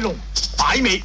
龙，百美。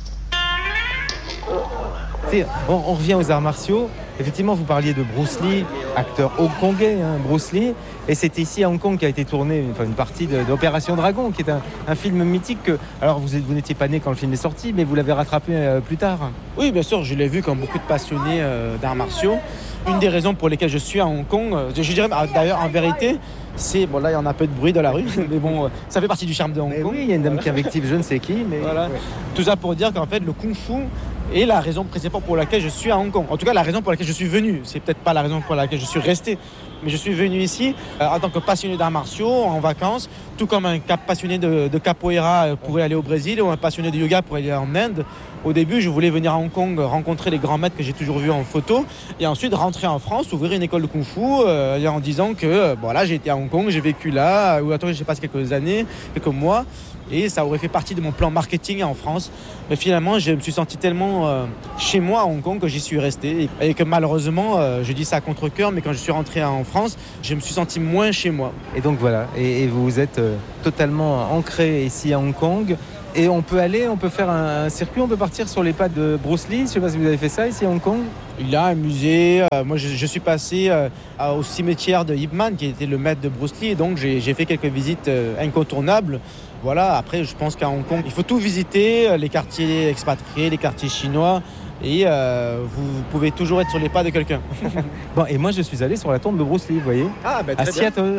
On revient aux arts martiaux. Effectivement, vous parliez de Bruce Lee, acteur hongkongais, Bruce Lee. Et c'est ici à Hong Kong qu'a été tournée une partie d'Opération Dragon, qui est un film mythique que... Alors, vous n'étiez pas né quand le film est sorti, mais vous l'avez rattrapé plus tard. Oui, bien sûr, je l'ai vu comme beaucoup de passionnés d'arts martiaux. Une des raisons pour lesquelles je suis à Hong Kong, je dirais d'ailleurs en vérité, c'est... Bon, là, il y en a un peu de bruit dans la rue, mais bon, ça fait partie du charme de Hong Kong. Oui, il y a une dame qui invective je ne sais qui, mais... Voilà. Ouais. Tout ça pour dire qu'en fait, le kung-fu est la raison principale pour laquelle je suis à Hong Kong. En tout cas, la raison pour laquelle je suis venu. C'est peut-être pas la raison pour laquelle je suis resté, mais je suis venu ici en tant que passionné d'arts martiaux, en vacances, tout comme un passionné de capoeira pourrait aller au Brésil ou un passionné de yoga pourrait aller en Inde. Au début, je voulais venir à Hong Kong rencontrer les grands maîtres que j'ai toujours vus en photo et ensuite rentrer en France, ouvrir une école de kung-fu en disant que bon, là, j'ai été à Hong Kong, j'ai vécu là, ou attends, j'ai passé quelques années, quelques mois. Et ça aurait fait partie de mon plan marketing en France. Mais finalement, je me suis senti tellement chez moi à Hong Kong que j'y suis resté. Et que malheureusement, je dis ça à contre-cœur, mais quand je suis rentré en France, je me suis senti moins chez moi. Et donc voilà, et vous êtes totalement ancré ici à Hong Kong. Et on peut faire un circuit, on peut partir sur les pas de Bruce Lee. Je ne sais pas si vous avez fait ça ici à Hong Kong. Il y a un musée. Moi, je suis passé au cimetière de Ip Man, qui était le maître de Bruce Lee. Et donc, j'ai fait quelques visites incontournables. Voilà, après, je pense qu'à Hong Kong, il faut tout visiter, les quartiers expatriés, les quartiers chinois. Et vous pouvez toujours être sur les pas de quelqu'un. Bon, et moi, je suis allé sur la tombe de Bruce Lee, vous voyez, à Seattle.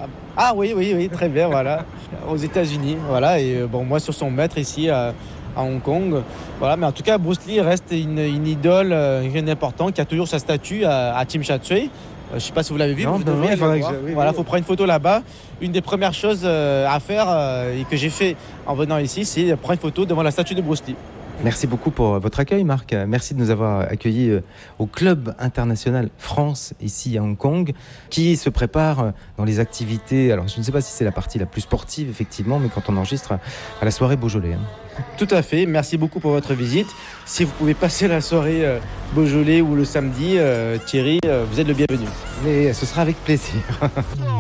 Ah oui, très bien, voilà. Aux États-Unis, voilà. Et bon, moi, sur son maître ici à Hong Kong. Voilà, mais en tout cas, Bruce Lee reste une idole importante qui a toujours sa statue à Tsim Sha Tsui. Je ne sais pas si vous l'avez vu. Non, voilà, faut prendre une photo là-bas. Une des premières choses à faire et que j'ai fait en venant ici, c'est prendre une photo devant la statue de Bruce Lee. Merci beaucoup pour votre accueil, Marc. Merci de nous avoir accueillis au Club International France, ici à Hong Kong, qui se prépare dans les activités. Alors, je ne sais pas si c'est la partie la plus sportive, effectivement, mais quand on enregistre à la soirée Beaujolais. Tout à fait. Merci beaucoup pour votre visite. Si vous pouvez passer la soirée Beaujolais ou le samedi, Thierry, vous êtes le bienvenu. Mais ce sera avec plaisir.